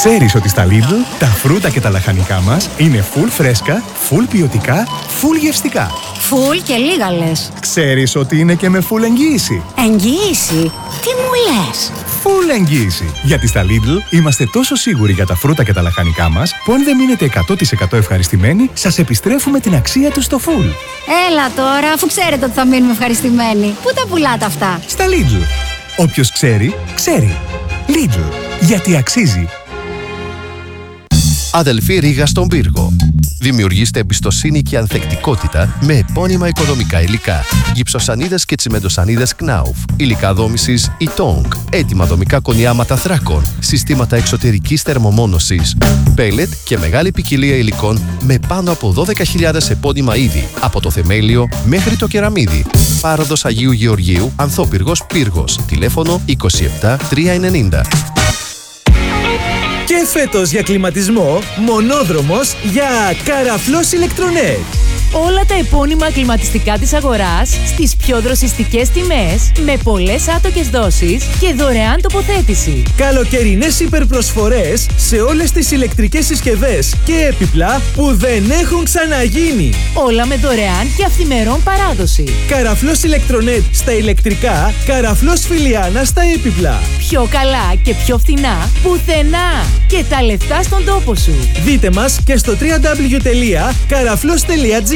Ξέρεις ότι στα Lidl τα φρούτα και τα λαχανικά μας είναι full φρέσκα, full ποιοτικά, full γευστικά. Full και λίγα λες. Ξέρεις ότι είναι και με full εγγύηση. Εγγύηση? Τι μου λες? Full εγγύηση. Γιατί στα Lidl είμαστε τόσο σίγουροι για τα φρούτα και τα λαχανικά μας που αν δεν μείνετε 100% ευχαριστημένοι, σας επιστρέφουμε την αξία τους στο full. Έλα τώρα, αφού ξέρετε ότι θα μείνουμε ευχαριστημένοι. Πού τα πουλάτε αυτά? Στα Lidl. Όποιος ξέρει, ξέρει. Lidl. Γιατί αξίζει. Αδελφή Ρήγα στον πύργο. Δημιουργήστε εμπιστοσύνη και ανθεκτικότητα με επώνυμα οικοδομικά υλικά. Γυψοσανίδες και τσιμεντοσανίδες Knauf. Υλικά δόμησης Ytong. Έτοιμα δομικά κονιάματα θράκων. Συστήματα εξωτερικής θερμομόνωσης. Πέλετ και μεγάλη ποικιλία υλικών με πάνω από 12.000 επώνυμα είδη. Από το θεμέλιο μέχρι το κεραμίδι. Πάροδος Αγίου Γεωργίου, Ανθόπυργος Πύργος. Τηλέφωνο 27 390. Και φέτος για κλιματισμό, μονόδρομος για Καραφλός Ηλεκτρονέτ. Όλα τα επώνυμα κλιματιστικά της αγοράς στις πιο δροσιστικές τιμές, με πολλές άτοκες δόσεις και δωρεάν τοποθέτηση. Καλοκαιρινές υπερπροσφορές σε όλες τις ηλεκτρικές συσκευές και έπιπλα που δεν έχουν ξαναγίνει. Όλα με δωρεάν και αυθημερών παράδοση. Καραφλός Ηλεκτρονέτ στα ηλεκτρικά, Καραφλός Φιλιάνα στα έπιπλα. Πιο καλά και πιο φθηνά πουθενά. Και τα λεφτά στον τόπο σου. Δείτε μας και στο www.karaflos.gr.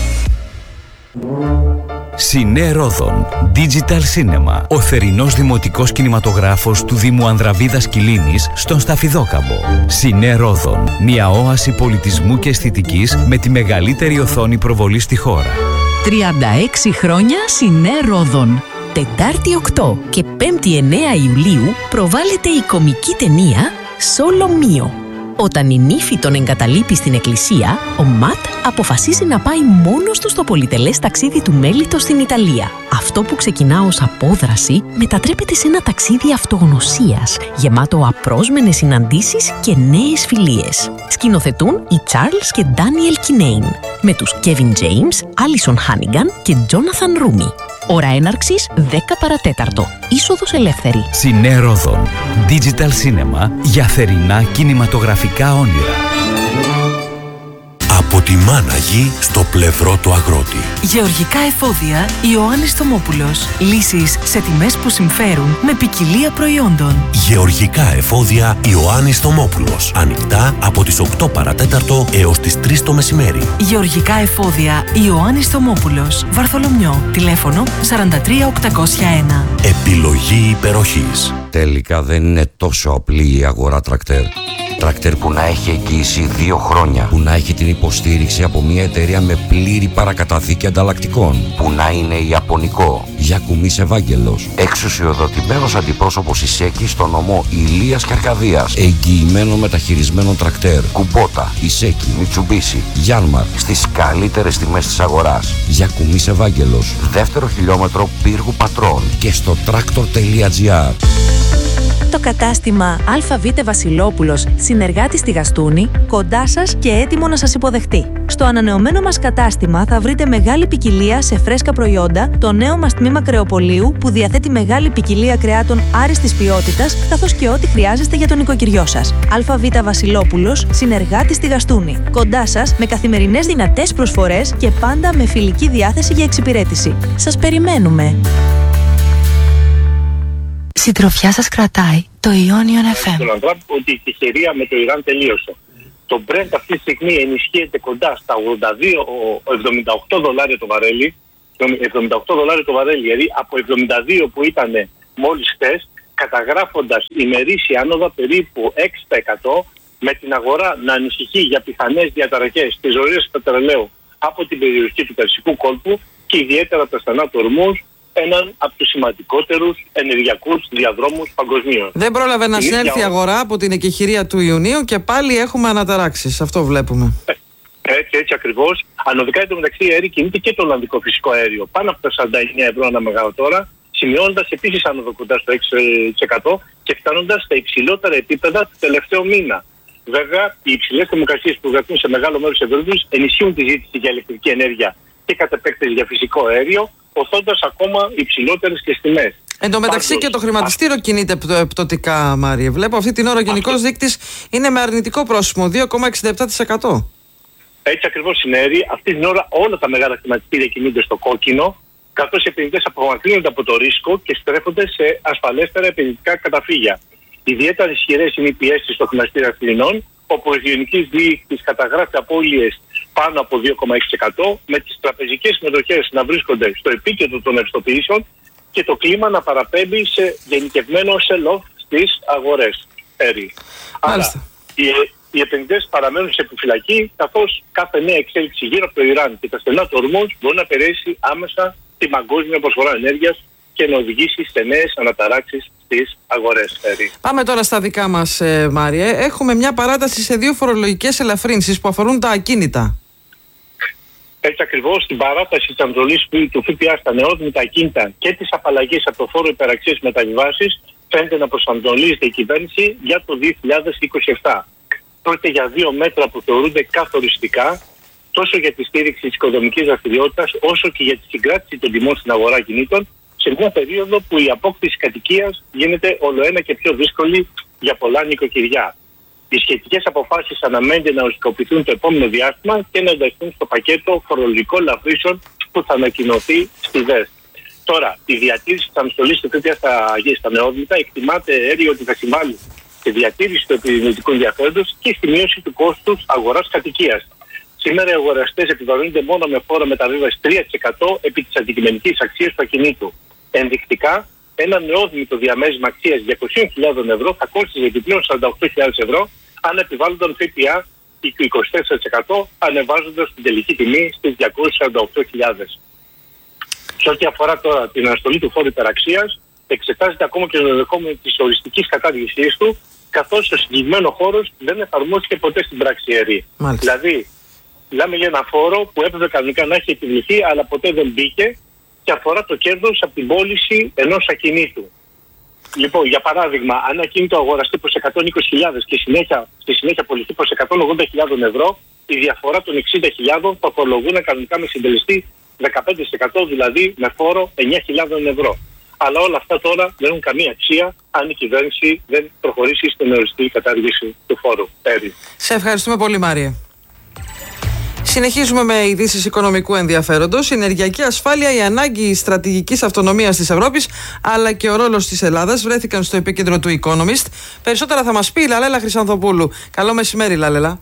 Σινέ Ρόδον Digital Cinema. Ο θερινός δημοτικός κινηματογράφος του Δήμου Ανδραβίδας Κιλίνης στον Σταφιδόκαμπο. Σινέ Ρόδον. Μια όαση πολιτισμού και αισθητικής με τη μεγαλύτερη οθόνη προβολή στη χώρα. 36 χρόνια Σινέ Ρόδον. Τετάρτη 8 και 5η 9 Ιουλίου προβάλλεται η κομική ταινία Solo Mio. Όταν η νύφη τον εγκαταλείπει στην εκκλησία, ο Ματ αποφασίζει να πάει μόνος του στο πολυτελές ταξίδι του Μέλιτο στην Ιταλία. Αυτό που ξεκινά ως απόδραση μετατρέπεται σε ένα ταξίδι αυτογνωσίας, γεμάτο απρόσμενες συναντήσεις και νέες φιλίες. Σκηνοθετούν οι Charles και Daniel Kinane, με τους Kevin James, Alison Hannigan και Jonathan Rooney. Ώρα έναρξης 10 παρατέταρτο. Είσοδος ελεύθερη. Σινέ Ρόδον Digital Cinema για θερινά κινηματογραφικά όνειρα. Από τη Μάναγη στο πλευρό του αγρότη. Γεωργικά εφόδια Ιωάννης Θωμόπουλος. Λύσεις σε τιμές που συμφέρουν με ποικιλία προϊόντων. Γεωργικά εφόδια Ιωάννης Θωμόπουλος. Ανοιχτά από τις 8 παρατέταρτο έως τις 3 το μεσημέρι. Γεωργικά εφόδια Ιωάννης Θωμόπουλος. Βαρθολομιό. Τηλέφωνο 43801. Επιλογή υπεροχής. Τελικά δεν είναι τόσο απλή η αγορά τρακτέρ. Τρακτέρ που να έχει εγγύηση 2 χρόνια. Που να έχει την υποστήριξη από μια εταιρεία με πλήρη παρακαταθήκη ανταλλακτικών. Που να είναι ιαπωνικό. Γιακουμής Ευάγγελος. Εξουσιοδοτημένος αντιπρόσωπος Ισέκη στο νομό Ηλίας και Αρκαδίας. Εγγυημένο μεταχειρισμένο τρακτέρ. Κουμπότα, Ισέκη, Μιτσουμπίσι, Γιάνμαρ. Στις καλύτερες τιμές της αγοράς. Γιακουμής Ευάγγελος. Δεύτερο χιλιόμετρο Πύργου Πατρών. Και στο tractor.gr. Το κατάστημα ΑΒ Βασιλόπουλος, συνεργάτη στη Γαστούνη, κοντά σας και έτοιμο να σας υποδεχτεί. Στο ανανεωμένο μας κατάστημα θα βρείτε μεγάλη ποικιλία σε φρέσκα προϊόντα, το νέο μας τμήμα κρεοπολίου που διαθέτει μεγάλη ποικιλία κρεάτων άριστης ποιότητας, καθώς και ό,τι χρειάζεστε για τον οικοκυριό σας. ΑΒ Βασιλόπουλος, συνεργάτη στη Γαστούνη. Κοντά σας με καθημερινές δυνατές προσφορές και πάντα με φιλική διάθεση για εξυπηρέτηση. Σας περιμένουμε. Συντροφιά σας κρατάει το Ionian FM. Ότι η τυχερία με το Ιράν τελείωσε. Το Brent αυτή τη στιγμή ενισχύεται κοντά στα 78 δολάρια το βαρέλι. 78 δολάρια το βαρέλι, δηλαδή από 72 που ήταν μόλις χθες, καταγράφοντας ημερήσια άνοδα περίπου 6%, με την αγορά να ανησυχεί για πιθανές διαταραχές της ζωής του πετρελαίου από την περιοχή του Περσικού κόλπου και ιδιαίτερα τα στενά του Ορμούζ, έναν από τους σημαντικότερους ενεργειακούς διαδρόμους παγκοσμίως. Δεν πρόλαβε να συνέλθει η αγορά από την εκεχηρία του Ιουνίου και πάλι έχουμε αναταράξεις. Αυτό βλέπουμε. Έτσι ακριβώς. Ανωδικά εντωμεταξύ η αέρη κινείται και το Ολλανδικό φυσικό αέριο. Πάνω από τα 49 ευρώ ανά μεγαβατόρα, σημειώνοντας επίσης άνοδο κοντά στο 6% και φτάνοντας στα υψηλότερα επίπεδα του τελευταίου μήνα. Βέβαια, οι υψηλές θερμοκρασίες που βρεθούν σε μεγάλο μέρος της Ευρώπης ενισχύουν τη ζήτηση για ηλεκτρική ενέργεια και κατ' επέκταση για φυσικό αέριο, οθώντας ακόμα υψηλότερες και τιμές. Εν τω μεταξύ και το χρηματιστήριο κινείται πτωτικά, Μάριε. Βλέπω αυτή την ώρα ο γενικός δείκτης είναι με αρνητικό πρόσημο, 2,67%. Έτσι ακριβώς συνέβη. Αυτή την ώρα όλα τα μεγάλα χρηματιστήρια κινούνται στο κόκκινο, καθώς οι επενδυτές απομακρύνονται από το ρίσκο και στρέφονται σε ασφαλέστερα επενδυτικά καταφύγια. Ιδιαίτερα ισχυρές είναι οι πιέσεις στο χρηματιστήριο Αθηνών, όπου ο γενικός δείκτης καταγράφει απώλειες πάνω από 2,6%, με τις τραπεζικές συμμετοχές να βρίσκονται στο επίκεντρο των ευστοποιήσεων και το κλίμα να παραπέμπει σε γενικευμένο sell-off στις αγορές. Άρα, οι επενδυτές παραμένουν σε επιφυλακή, καθώς κάθε νέα εξέλιξη γύρω από το Ιράν και τα στενά του Ορμούζ μπορεί να επηρεάσει άμεσα την παγκόσμια προσφορά ενέργειας και να οδηγήσει σε νέες αναταράξεις στις αγορές. Πάμε τώρα στα δικά μας, Μάριε. Έχουμε μια παράταση σε 2 φορολογικές ελαφρύνσεις που αφορούν τα ακίνητα. Έτσι ακριβώς, στην παράταση της ανατολής του ΦΠΑ στα νεόδμητα ακίνητα και της απαλλαγής από το φόρο υπεραξίας μεταβιβάσεις φαίνεται να προσανατολίζεται η κυβέρνηση για το 2027. Πρόκειται για 2 μέτρα που θεωρούνται καθοριστικά τόσο για τη στήριξη της οικονομικής δραστηριότητας όσο και για τη συγκράτηση των τιμών στην αγορά κινήτων σε μια περίοδο που η απόκτηση κατοικίας γίνεται ολοένα και πιο δύσκολη για πολλά νοικοκυριά. Οι σχετικές αποφάσεις αναμένεται να οριστικοποιηθούν το επόμενο διάστημα και να ενταχθούν στο πακέτο φορολογικών ελαφρύνσεων που θα ανακοινωθεί στη ΔΕΣ. Τώρα, η διατήρηση της αναστολής του ΦΠΑ στα νεόδμητα εκτιμάται ότι θα συμβάλλει στη διατήρηση του επενδυτικού ενδιαφέροντος και στη μείωση του κόστους αγοράς κατοικίας. Σήμερα οι αγοραστές επιβαρύνονται μόνο με φόρο μεταβίβασης 3% επί της αντικειμενικής αξίας του ακινήτου. Ενδεικτικά, ένα νεόδμητο διαμέρισμα αξίας 200.000 ευρώ θα κόστιζε επιπλέον 48.000 ευρώ αν επιβάλλονταν ΦΠΑ 24%, ανεβάζοντας την τελική τιμή στις 248.000. Σε ό,τι αφορά τώρα την αναστολή του φόρου υπεραξίας, εξετάζεται ακόμα και το ενδεχόμενο της οριστικής κατάργησής του, καθώς ο συγκεκριμένο χώρος δεν εφαρμόστηκε ποτέ στην πράξη ΕΡΗ. Δηλαδή, μιλάμε για ένα φόρο που έπρεπε κανονικά να έχει επιβληθεί, αλλά ποτέ δεν μπήκε και αφορά το κέρδος από την πώληση ενός ακινήτου. Λοιπόν, για παράδειγμα, αν ένα ακίνητο αγοραστεί προς 120.000 και στη συνέχεια πωληθεί προς 180.000 ευρώ, η διαφορά των 60.000 θα φορολογούν κανονικά με συντελεστή 15%, δηλαδή με φόρο 9.000 ευρώ. Αλλά όλα αυτά τώρα δεν έχουν καμία αξία αν η κυβέρνηση δεν προχωρήσει στην οριστική κατάργηση του φόρου. Σε ευχαριστούμε πολύ, Μάριε. Συνεχίζουμε με ειδήσεις οικονομικού ενδιαφέροντος. Η ενεργειακή ασφάλεια, η ανάγκη στρατηγικής αυτονομίας της Ευρώπης, αλλά και ο ρόλος της Ελλάδας βρέθηκαν στο επίκεντρο του Economist. Περισσότερα θα μας πει η Λαλέλα Χρυσανθοπούλου. Καλό μεσημέρι, Λαλέλα.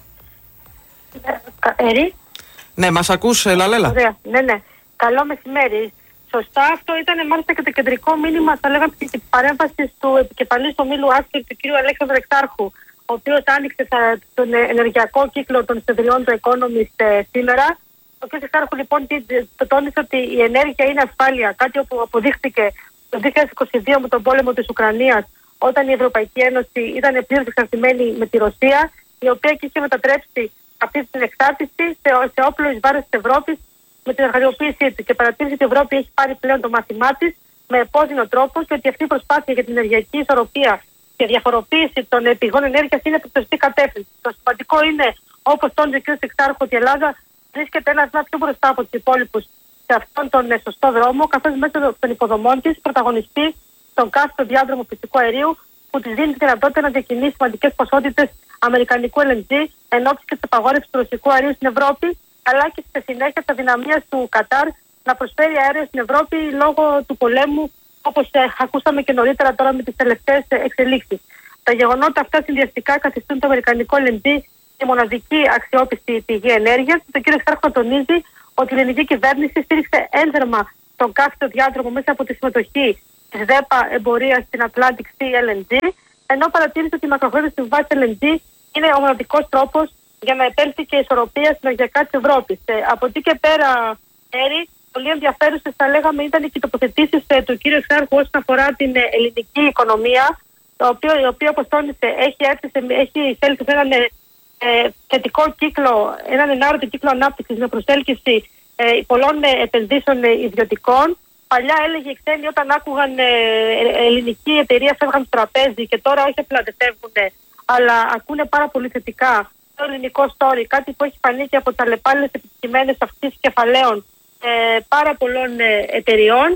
Ναι, μας ακούς, Λαλέλα? Ωραία. Ναι. Καλό μεσημέρι. Σωστά, αυτό ήταν μάλιστα και το κεντρικό μήνυμα, θα λέγαμε, της παρέμβασης του επικεφαλής του ομίλου Άσκελ, του κ. Αλέξανδρου Εξάρχου, ο οποίος άνοιξε τον ενεργειακό κύκλο των συνεδριών του Economist σήμερα. Ο κ. Εξάρχου λοιπόν τόνισε ότι η ενέργεια είναι ασφάλεια, κάτι που αποδείχθηκε το 2022 με τον πόλεμο της Ουκρανίας, όταν η Ευρωπαϊκή Ένωση ήταν πλήρως εξαρτημένη με τη Ρωσία, η οποία και είχε μετατρέψει αυτή την εξάρτηση σε όπλο εις βάρος της Ευρώπης με την εργαλειοποίησή του, και παρατήρησε ότι η Ευρώπη έχει πάρει πλέον το μάθημά της με επώδυνο τρόπο και ότι αυτή η προσπάθεια για την ενεργειακή ισορροπία και διαφοροποίηση των πηγών ενέργειας είναι προς τη σωστή κατεύθυνση. Το σημαντικό είναι, όπως τόνισε ο κ. Εξάρχου, ότι η Ελλάδα βρίσκεται ένα βήμα πιο μπροστά από τους υπόλοιπους σε αυτόν τον σωστό δρόμο, καθώς μέσω των υποδομών της πρωταγωνιστεί στον κάθετο διάδρομο φυσικού αερίου, που της δίνει τη δυνατότητα να διακινήσει σημαντικές ποσότητες αμερικανικού LNG εν ώψη και της απαγόρευσης του ρωσικού αερίου στην Ευρώπη, αλλά και στη συνέχεια της αδυναμίας του Κατάρ να προσφέρει αέριο στην Ευρώπη λόγω του πολέμου, όπως ακούσαμε και νωρίτερα τώρα με τις τελευταίες εξελίξεις. Τα γεγονότα αυτά συνδυαστικά καθιστούν το αμερικανικό LNG τη μοναδική αξιόπιστη πηγή ενέργειας. Το κ. Εξάρχου τονίζει ότι η ελληνική κυβέρνηση στήριξε ένδερμα τον κάθετο διάδρομο μέσα από τη συμμετοχή της ΔΕΠΑ εμπορίας στην Atlantic Sea LNG, ενώ παρατήρησε ότι η μακροχρόνια συμβάση LNG είναι ο μοναδικός τρόπος για να επέλθει και η ισορροπία στην ενεργειακά της Ευρώπης. Από εκεί και πέρα, πολύ ενδιαφέρουσες θα λέγαμε ήταν και οι τοποθετήσεις του κ. Εξάρχου όσον αφορά την ελληνική οικονομία, η οποία, όπως τόνισε, έχει θέλει σε έναν θετικό κύκλο, έναν ενάρρωτο κύκλο ανάπτυξης με προσέλκυση πολλών επενδύσεων ιδιωτικών. Παλιά έλεγε οι ξένοι όταν άκουγαν ελληνική εταιρεία φεύγαν στο τραπέζι, και τώρα όχι απλά δεν φεύγουν, αλλά ακούνε πάρα πολύ θετικά το ελληνικό story, κάτι που έχει φανεί και από τα αλλεπάλληλες επιτυχημένες αυξήσεις κεφαλαίων πάρα πολλών εταιριών.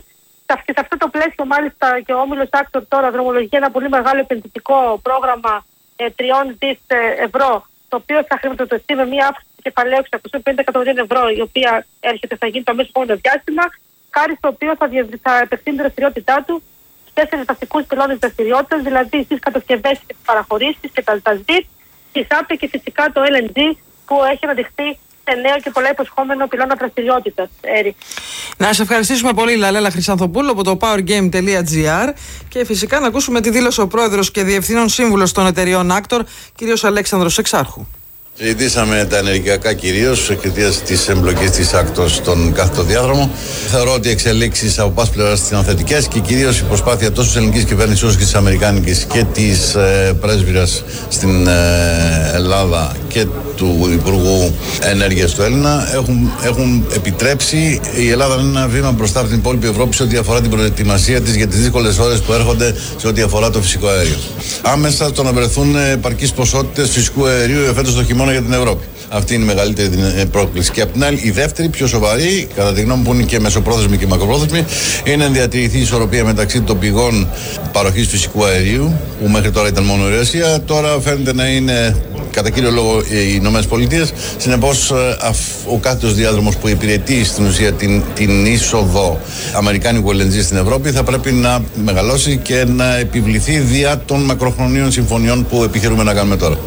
Σε αυτό το πλαίσιο, μάλιστα, και ο όμιλος Actor τώρα δρομολογεί ένα πολύ μεγάλο επενδυτικό πρόγραμμα 3 δις ευρώ, το οποίο θα χρηματοδοτηθεί με μια αύξηση του κεφαλαίου 650 εκατομμυρίων ευρώ, η οποία θα γίνει το αμέσως επόμενο διάστημα, χάρη στο οποίο θα επεκτείνει την δραστηριότητά του στους 4 βασικούς πυλώνες δραστηριότητας, δηλαδή στις κατασκευές και τις παραχωρήσεις και τα ΣΔΙΤ, τη ΣΑΠΕ και φυσικά το LNG, που έχει αναδειχθεί σε νέο και πολλά υποσχόμενο πυλώνα δραστηριότητας. Να σε ευχαριστήσουμε πολύ, Λαλέλα Χρυσανθοπούλου, από το powergame.gr, και φυσικά να ακούσουμε τη δήλωση ο πρόεδρος και διευθύνων σύμβουλος των εταιριών Actor, κ. Αλέξανδρος Εξάρχου. Συζητήσαμε τα ενεργειακά κυρίως εξαιτίας της εμπλοκής της Actor στον κάθετο διάδρομο. Θεωρώ ότι οι εξελίξεις από πάση πλευράς ήταν θετικές και κυρίως η προσπάθεια τόσο της ελληνικής κυβέρνησης όσο και της αμερικάνικης και της πρέσβυρας στην Ελλάδα και του Υπουργού Ενέργειας του Έλληνα έχουν επιτρέψει η Ελλάδα να είναι ένα βήμα μπροστά από την υπόλοιπη Ευρώπη σε ό,τι αφορά την προετοιμασία της για τις δύσκολες ώρες που έρχονται σε ό,τι αφορά το φυσικό αέριο. Άμεσα το να βρεθούν επαρκείς ποσότητες φυσικού αερίου φέτος το χειμώνα για την Ευρώπη. Αυτή είναι η μεγαλύτερη πρόκληση. Και απ' την άλλη, η δεύτερη, πιο σοβαρή, κατά τη γνώμη μου, που είναι και μεσοπρόθεσμη και μακροπρόθεσμη, είναι να διατηρηθεί η ισορροπία μεταξύ των πηγών παροχής φυσικού αερίου, που μέχρι τώρα ήταν μόνο η Ρωσία, τώρα φαίνεται να είναι κατά κύριο λόγο οι Ηνωμένες Πολιτείες. Συνεπώς, ο κάθετος διάδρομος που υπηρετεί στην ουσία την είσοδο αμερικάνικου LNG στην Ευρώπη θα πρέπει να μεγαλώσει και να επιβληθεί δια των μακροχρονίων συμφωνιών που επιχειρούμε να κάνουμε τώρα.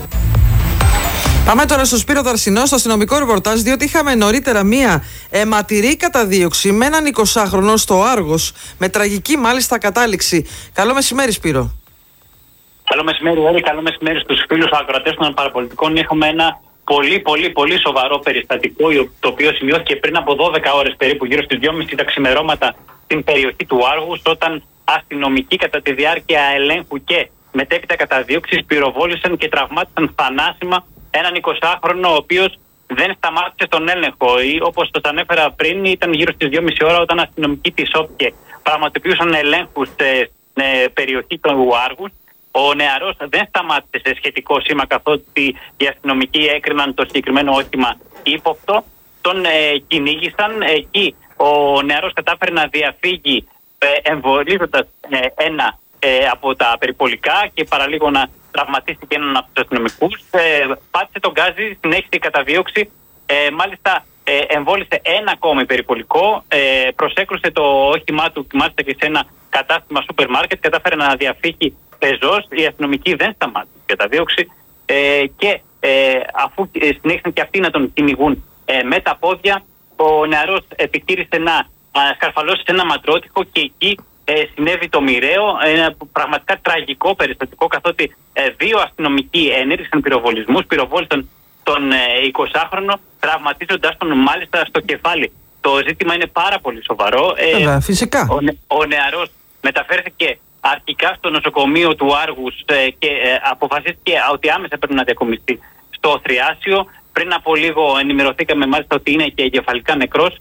Πάμε τώρα στο Σπύρο Δαρσινό, στο αστυνομικό ρεπορτάζ, διότι είχαμε νωρίτερα μία αιματηρή καταδίωξη με έναν 20χρονο στο Άργος, με τραγική μάλιστα κατάληξη. Καλό μεσημέρι, Σπύρο. Καλό μεσημέρι, Έρη. Καλό μεσημέρι στους φίλους ακροατές των παραπολιτικών. Έχουμε ένα πολύ σοβαρό περιστατικό, το οποίο σημειώθηκε πριν από 12 ώρες περίπου, γύρω στις 2.30 τα ξημερώματα, στην περιοχή του Άργους, όταν αστυνομικοί κατά τη διάρκεια ελέγχου και μετέπειτα καταδίωξης πυροβόλησαν και τραυμάτισαν θανάσιμα έναν 20χρονο, ο οποίος δεν σταμάτησε στον έλεγχο. Όπως το ανέφερα πριν, ήταν γύρω στις 2.30 ώρα όταν αστυνομικοί της ΟΠΚΕ πραγματοποιούσαν ελέγχους στην περιοχή του Άργους. Ο νεαρός δεν σταμάτησε σε σχετικό σήμα, καθότι οι αστυνομικοί έκριναν το συγκεκριμένο όχημα ύποπτο. Τον κυνήγησαν. Εκεί ο νεαρός κατάφερε να διαφύγει εμβολίζοντας ένα από τα περιπολικά και παραλίγο να τραυματίστηκε έναν από τους αστυνομικούς. Πάτησε τον γκάζι, συνέχισε η καταδίωξη. Μάλιστα εμβόλισε ένα ακόμη περιπολικό. Προσέκρουσε το όχημά του, μάλιστα και σε ένα κατάστημα σούπερ μάρκετ. Κατάφερε να διαφύγει πεζός. Οι αστυνομικοί δεν σταμάτησαν την καταδίωξη και αφού συνέχισαν και αυτοί να τον κυνηγούν με τα πόδια, ο νεαρός επιχείρησε να σκαρφαλώσει σε ένα μαντρότυχο και εκεί συνέβη το μοιραίο. Ένα πραγματικά τραγικό περιστατικό, καθότι 2 αστυνομικοί ενέργησαν πυροβολισμούς, πυροβόλησαν τον 20χρονο, τραυματίζοντας τον μάλιστα στο κεφάλι. Το ζήτημα είναι πάρα πολύ σοβαρό. Φυσικά. Ο νεαρός μεταφέρθηκε αρχικά στο νοσοκομείο του Άργους και αποφασίστηκε ότι άμεσα πρέπει να διακομιστεί στο Θριάσιο. Πριν από λίγο ενημερωθήκαμε μάλιστα ότι είναι και εγκεφαλικά νεκρός.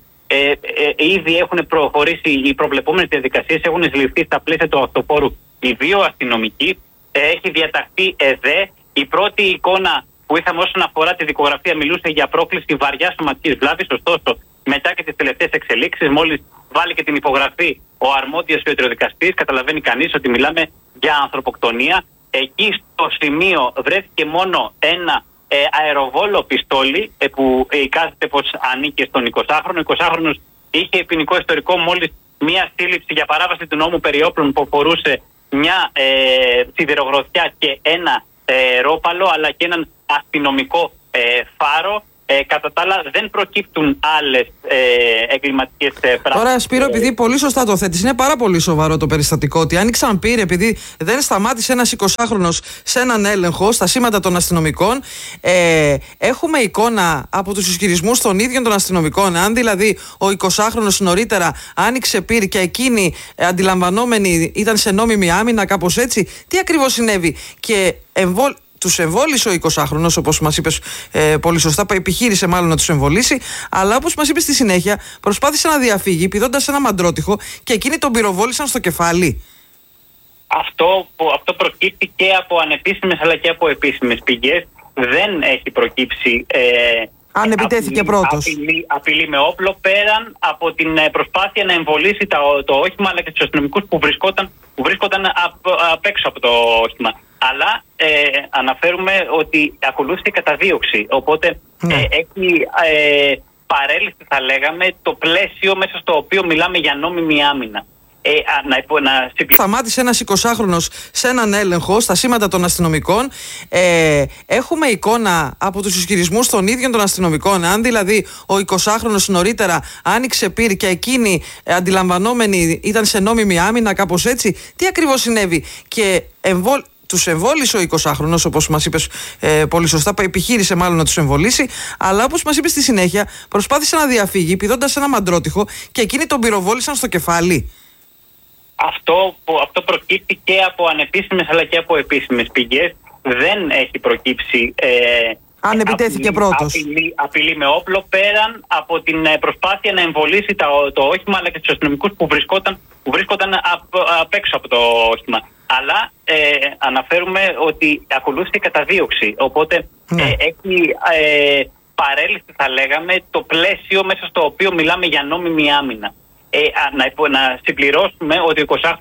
Ήδη έχουν προχωρήσει οι προβλεπόμενες διαδικασίες, έχουν συλληφθεί στα πλαίσια του αυτοφόρου οι 2 αστυνομικοί. Έχει διαταχθεί ΕΔΕ. Η πρώτη εικόνα που είχαμε όσον αφορά τη δικογραφία μιλούσε για πρόκληση βαριά σωματικής βλάβης. Ωστόσο, μετά και τις τελευταίες εξελίξεις, μόλις βάλει και την υπογραφή ο αρμόδιος ιατροδικαστής, καταλαβαίνει κανείς ότι μιλάμε για ανθρωποκτονία. Εκεί στο σημείο βρέθηκε μόνο ένα αεροβόλο πιστόλι που εικάζεται πως ανήκε στον 20χρονο. Ο 20χρονος είχε ποινικό ιστορικό, μόλις μία σύλληψη για παράβαση του νόμου περί όπλων που αφορούσε μια σιδηρογροθιά και ένα ρόπαλο, αλλά και έναν αστυνομικό φάρο. Κατά τα άλλα δεν προκύπτουν άλλες εγκληματικές πράξεις. Τώρα, Σπύρο, επειδή πολύ σωστά το θέτεις, είναι πάρα πολύ σοβαρό το περιστατικό ότι άνοιξαν πύρ επειδή δεν σταμάτησε ένας 20χρονος σε έναν έλεγχο στα σήματα των αστυνομικών. Έχουμε εικόνα από τους ισχυρισμούς των ίδιων των αστυνομικών. Αν δηλαδή ο 20χρονος νωρίτερα άνοιξε πύρ και εκείνοι αντιλαμβανόμενοι ήταν σε νόμιμη άμυνα, κάπως έτσι, τι ακριβώς συνέβη? Και τους εμβόλισε ο 20χρονος, όπως μας είπες πολύ σωστά, επιχείρησε μάλλον να τους εμβολήσει, αλλά όπως μας είπες στη συνέχεια, προσπάθησε να διαφύγει πηδώντας ένα μαντρότυχο και εκείνοι τον πυροβόλησαν στο κεφάλι. Αυτό προκύπτει και από ανεπίσημες αλλά και από επίσημες πηγές. Δεν έχει προκύψει Αν επιτέθηκε πρώτος. Απειλή με όπλο, πέραν από την προσπάθεια να εμβολήσει το όχημα, αλλά και τους αστυνομικούς που βρίσκονταν απ' έξω από το όχημα. Αλλά αναφέρουμε ότι ακολούθησε καταδίωξη. Οπότε έχει παρέλυση, θα λέγαμε, το πλαίσιο μέσα στο οποίο μιλάμε για νόμιμη άμυνα. Σταμάτησε ένας 20χρονος σε έναν έλεγχο στα σήματα των αστυνομικών. Έχουμε εικόνα από τους ισχυρισμούς των ίδιων των αστυνομικών. Αν δηλαδή ο 20χρονος νωρίτερα άνοιξε πυρ και εκείνοι αντιλαμβανόμενοι ήταν σε νόμιμη άμυνα, κάπως έτσι. Τι ακριβώς συνέβη? Και τους εμβόλησε ο 20χρονος, όπως μας είπες πολύ σωστά, επιχείρησε μάλλον να τους εμβολήσει, αλλά όπως μας είπες στη συνέχεια, προσπάθησε να διαφύγει πηδώντας ένα μαντρότυχο και εκείνοι τον πυροβόλησαν στο κεφάλι. Αυτό προκύπτει και από ανεπίσημες αλλά και από επίσημες πηγές. Δεν έχει προκύψει αν επιτέθηκε πρώτος. Απειλή με όπλο, πέραν από την προσπάθεια να εμβολήσει το όχημα, αλλά και τους αστυνομικούς που βρίσκονταν απ' έξω από το όχημα. Αλλά αναφέρουμε ότι ακολούθησε καταδίωξη. Οπότε έχει παρέλυση, θα λέγαμε, το πλαίσιο μέσα στο οποίο μιλάμε για νόμιμη άμυνα. Να συμπληρώσουμε ότι ο 20χρονος